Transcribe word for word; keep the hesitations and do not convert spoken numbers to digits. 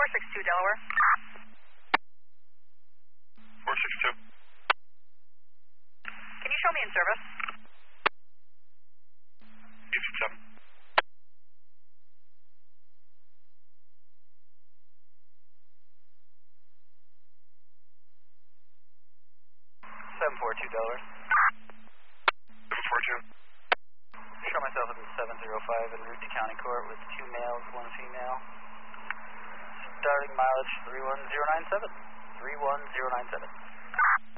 six two Delaware. four six two. Can you show me in service? eight six seven. seven four two Delaware. seven four two. Show myself at seven zero five en route to County Court with two males, one female. Starting mileage three one zero nine seven. three one zero nine seven.